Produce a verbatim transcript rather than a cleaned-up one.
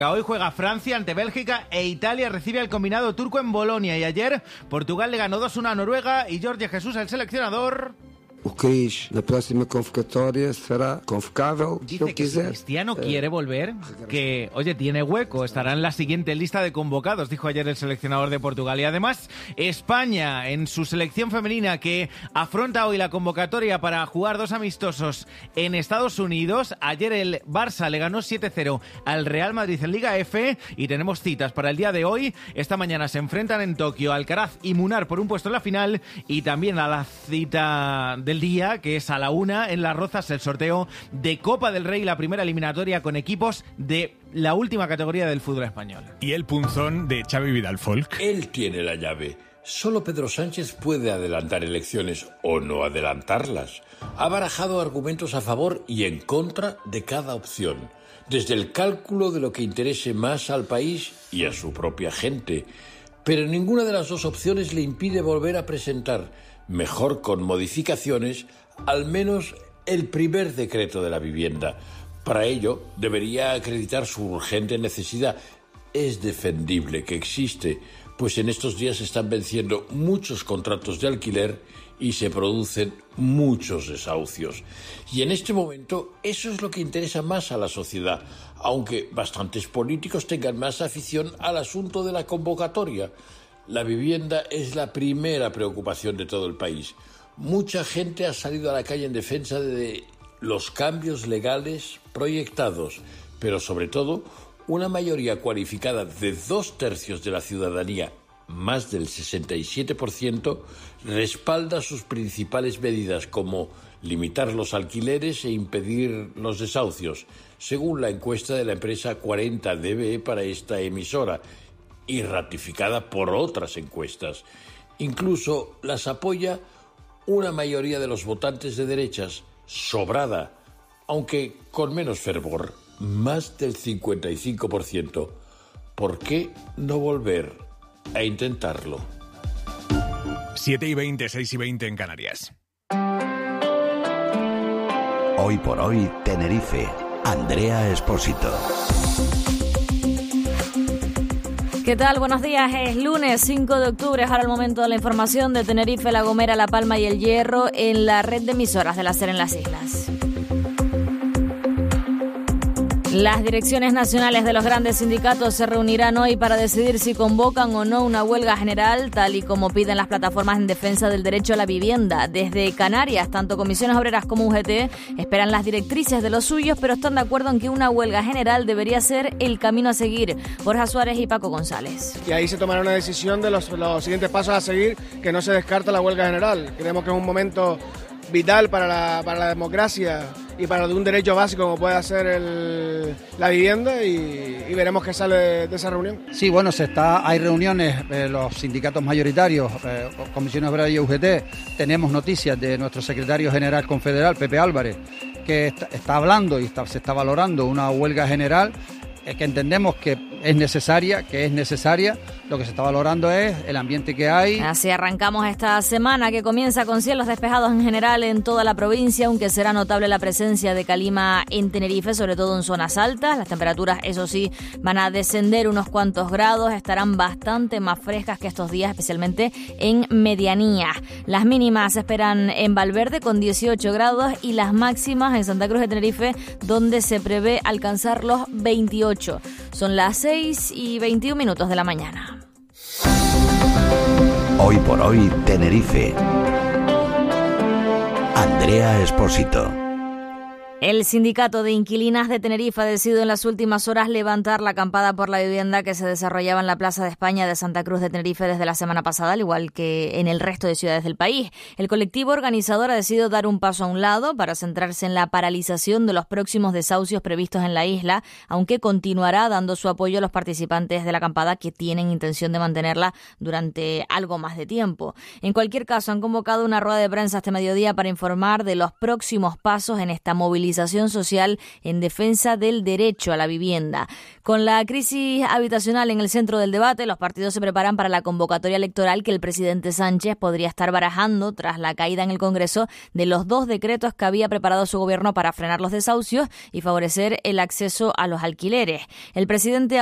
Hoy juega Francia ante Bélgica e Italia recibe al combinado turco en Bolonia. Y ayer Portugal le ganó dos uno a Noruega y Jorge Jesus, el seleccionador... O Cris, na próxima convocatoria, será convocável. Dice que quiser. Si Cristiano eh, quiere volver, que, oye, tiene hueco, estará en la siguiente lista de convocados, dijo ayer el seleccionador de Portugal. Y además, España, en su selección femenina, que afronta hoy la convocatoria para jugar dos amistosos en Estados Unidos. Ayer el Barça le ganó siete cero al Real Madrid en Liga F y tenemos citas para el día de hoy. Esta mañana se enfrentan en Tokio Alcaraz y Munar por un puesto en la final y también a la cita de del día, que es a la una en Las Rozas, el sorteo de Copa del Rey, la primera eliminatoria con equipos de la última categoría del fútbol español. Y el punzón de Xavi Vidal Folk. Él tiene la llave. Solo Pedro Sánchez puede adelantar elecciones o no adelantarlas. Ha barajado argumentos a favor y en contra de cada opción, desde el cálculo de lo que interese más al país y a su propia gente. Pero ninguna de las dos opciones le impide volver a presentar, mejor con modificaciones, al menos el primer decreto de la vivienda. Para ello, debería acreditar su urgente necesidad. Es defendible que existe, pues en estos días se están venciendo muchos contratos de alquiler y se producen muchos desahucios. Y en este momento, eso es lo que interesa más a la sociedad, aunque bastantes políticos tengan más afición al asunto de la convocatoria. La vivienda es la primera preocupación de todo el país. Mucha gente ha salido a la calle en defensa de los cambios legales proyectados, pero sobre todo una mayoría cualificada de dos tercios de la ciudadanía, más del sesenta y siete por ciento, respalda sus principales medidas como limitar los alquileres e impedir los desahucios, según la encuesta de la empresa cuarenta D B para esta emisora, y ratificada por otras encuestas. Incluso las apoya una mayoría de los votantes de derechas, sobrada, aunque con menos fervor, más del cincuenta y cinco por ciento. ¿Por qué no volver a intentarlo? siete y veinte, seis y veinte en Canarias. Hoy por hoy, Tenerife. Andrea Espósito. ¿Qué tal? Buenos días. Es lunes cinco de octubre. Es ahora el momento de la información de Tenerife, La Gomera, La Palma y El Hierro en la red de emisoras de la SER en las islas. Las direcciones nacionales de los grandes sindicatos se reunirán hoy para decidir si convocan o no una huelga general, tal y como piden las plataformas en defensa del derecho a la vivienda. Desde Canarias, tanto Comisiones Obreras como U G T esperan las directrices de los suyos, pero están de acuerdo en que una huelga general debería ser el camino a seguir. Borja Suárez y Paco González. Y ahí se tomará una decisión de los, los siguientes pasos a seguir, que no se descarta la huelga general. Creemos que es un momento vital para la, para la democracia y para un derecho básico como puede ser el, la vivienda y, y veremos qué sale de, de esa reunión. Sí, bueno, se está, hay reuniones, eh, los sindicatos mayoritarios, eh, Comisiones Obreras y U G T, tenemos noticias de nuestro secretario general confederal, Pepe Álvarez, que está, está hablando y está, se está valorando una huelga general eh, que entendemos que es necesaria, que es necesaria. Lo que se está valorando es el ambiente que hay. Así arrancamos esta semana, que comienza con cielos despejados en general en toda la provincia, aunque será notable la presencia de calima en Tenerife, sobre todo en zonas altas. Las temperaturas, eso sí, van a descender unos cuantos grados, estarán bastante más frescas que estos días, especialmente en medianía. Las mínimas se esperan en Valverde con dieciocho grados y las máximas en Santa Cruz de Tenerife, donde se prevé alcanzar los veintiocho. Son las seis y veintiún minutos de la mañana. Hoy por hoy, Tenerife. Andrea Espósito. El sindicato de inquilinas de Tenerife ha decidido en las últimas horas levantar la acampada por la vivienda que se desarrollaba en la Plaza de España de Santa Cruz de Tenerife desde la semana pasada, al igual que en el resto de ciudades del país. El colectivo organizador ha decidido dar un paso a un lado para centrarse en la paralización de los próximos desahucios previstos en la isla, aunque continuará dando su apoyo a los participantes de la acampada que tienen intención de mantenerla durante algo más de tiempo. En cualquier caso, han convocado una rueda de prensa este mediodía para informar de los próximos pasos en esta movilización movilización social en defensa del derecho a la vivienda. Con la crisis habitacional en el centro del debate, los partidos se preparan para la convocatoria electoral que el presidente Sánchez podría estar barajando tras la caída en el Congreso de los dos decretos que había preparado su gobierno para frenar los desahucios y favorecer el acceso a los alquileres. El presidente